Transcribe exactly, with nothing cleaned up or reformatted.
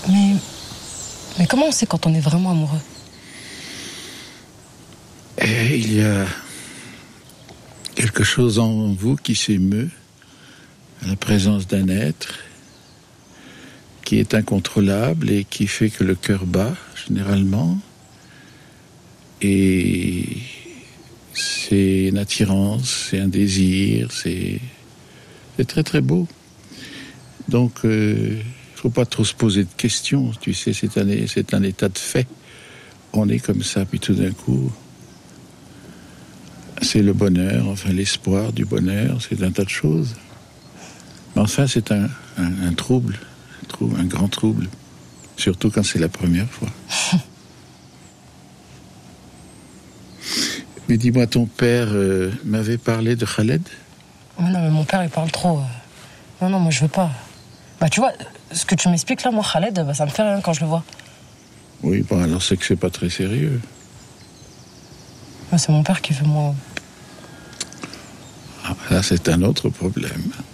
Mais, mais comment on sait quand on est vraiment amoureux? Et il y a quelque chose en vous qui s'émeut à la présence d'un être qui est incontrôlable et qui fait que le cœur bat, généralement. Et c'est une attirance, c'est un désir, c'est, c'est très très beau. Donc, il euh, ne faut pas trop se poser de questions, tu sais, c'est un, c'est un état de fait. On est comme ça, puis tout d'un coup, c'est le bonheur, enfin l'espoir du bonheur, c'est un tas de choses. Mais enfin, c'est un, un, un trouble, un trouble, un grand trouble, surtout quand c'est la première fois. Mais dis-moi, ton père euh, m'avait parlé de Khaled? Non, mais mon père, il parle trop. Non, non, moi, je veux pas. Bah, tu vois, ce que tu m'expliques là, moi, Khaled, bah, ça me fait rien quand je le vois. Oui, bon, alors c'est que c'est pas très sérieux. Bah, c'est mon père qui veut moi. Ah, là, c'est un autre problème.